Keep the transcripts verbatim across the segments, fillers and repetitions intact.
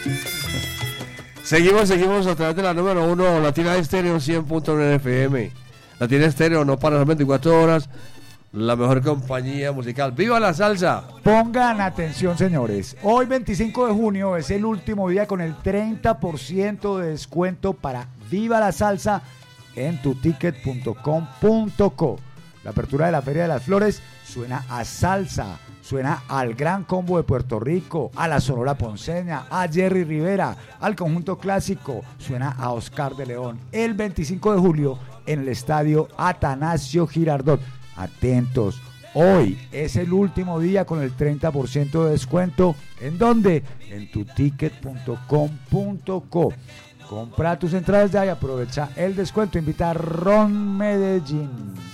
Seguimos, seguimos a través de la número uno, Latina Estéreo cien punto nueve F M. Latina Estéreo no para las veinticuatro horas, la mejor compañía musical. ¡Viva la salsa! Pongan atención, señores. Hoy, veinticinco de junio, es el último día con el treinta por ciento de descuento para Viva la Salsa en tu ticket punto com punto co. La apertura de la Feria de las Flores suena a salsa, suena al Gran Combo de Puerto Rico, a la Sonora Ponceña, a Jerry Rivera, al Conjunto Clásico, suena a Oscar de León. El veinticinco de julio en el estadio Atanasio Girardot. Atentos, hoy es el último día con el treinta por ciento de descuento. ¿En dónde? En tu ticket punto com punto co. Compra tus entradas ya y aprovecha el descuento. Invita a Ron Medellín.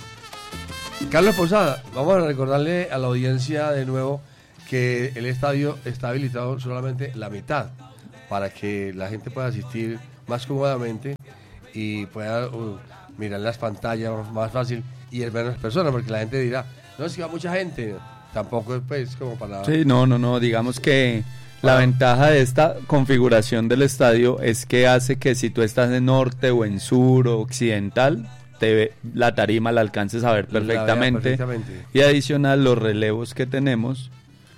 Carlos Posada, vamos a recordarle a la audiencia de nuevo que el estadio está habilitado solamente la mitad para que la gente pueda asistir más cómodamente y pueda uh, mirar las pantallas más fácil y ver las personas, porque la gente dirá, no, es que va mucha gente, tampoco es pues como para... Sí, no, no, no, digamos que la ah. ventaja de esta configuración del estadio es que hace que si tú estás en norte o en sur o occidental, te, la tarima la alcances a ver perfectamente, perfectamente. Y adicional los relevos que tenemos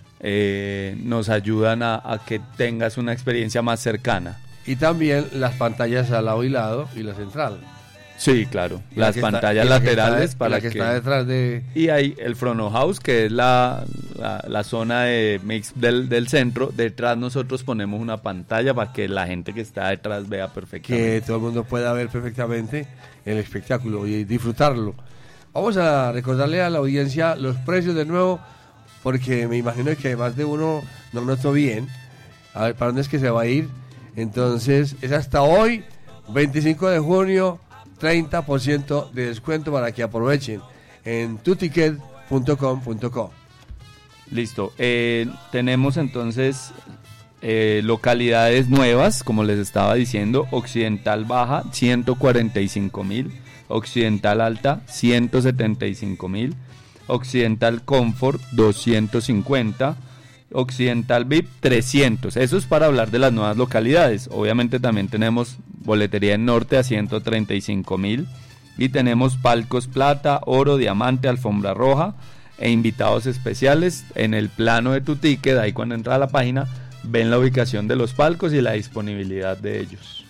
eh, nos ayudan a, a que tengas una experiencia más cercana. Y también las pantallas al lado y lado y la central. Sí, claro, las pantallas está, laterales está, para la que, que está detrás de... Y hay el front of house, que es la, la, la zona de mix del, del centro. Detrás nosotros ponemos una pantalla para que la gente que está detrás vea perfectamente. Que todo el mundo pueda ver perfectamente el espectáculo y disfrutarlo. Vamos a recordarle a la audiencia los precios de nuevo, porque me imagino que más de uno no notó bien. A ver, ¿para dónde es que se va a ir? Entonces, es hasta hoy, veinticinco de junio, treinta por ciento de descuento para que aprovechen en tu ticket punto com punto co. Listo. Eh, tenemos entonces eh, localidades nuevas, como les estaba diciendo. Occidental Baja, ciento cuarenta y cinco mil. Occidental Alta, ciento setenta y cinco mil. Occidental Comfort, doscientos cincuenta. Occidental V I P, trescientos. Eso es para hablar de las nuevas localidades. Obviamente también tenemos boletería en norte a ciento treinta y cinco mil. Y tenemos palcos plata, oro, diamante, alfombra roja e invitados especiales. En el plano de tu ticket, ahí cuando entra a la página, ven la ubicación de los palcos y la disponibilidad de ellos.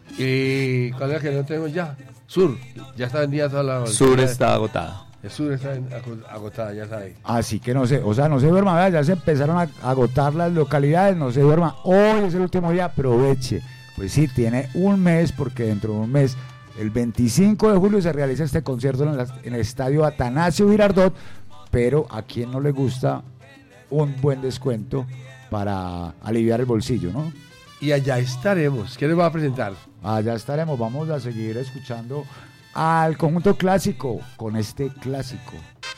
¿Y cuál es la que no tenemos ya? Sur, ya está vendida toda la... Sur está agotada. El sur está agotada, ya sabes. Así que no sé, o sea, no se duerma, ¿verdad? Ya se empezaron a agotar las localidades, no se duerma. Hoy es el último día, aproveche. Pues sí, tiene un mes, porque dentro de un mes, el veinticinco de julio, se realiza este concierto en, la, en el estadio Atanasio Girardot, pero a quien no le gusta un buen descuento para aliviar el bolsillo, ¿no? Y allá estaremos. ¿Qué les va a presentar? Allá estaremos, vamos a seguir escuchando al Conjunto Clásico con este clásico.